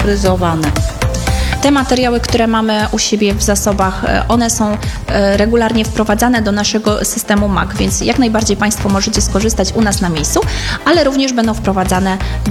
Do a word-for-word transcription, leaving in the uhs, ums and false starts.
cyfryzowane. Te materiały, które mamy u siebie w zasobach, one są regularnie wprowadzane do naszego systemu M A C, więc jak najbardziej Państwo możecie skorzystać u nas na miejscu, ale również będą wprowadzane